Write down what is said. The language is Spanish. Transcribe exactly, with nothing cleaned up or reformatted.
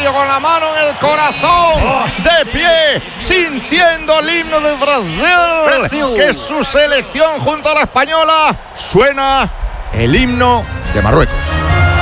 Aurelio con la mano en el corazón, de pie, sintiendo el himno de Brasil, Brasil. que es su selección junto a la española. Suena el himno de Marruecos.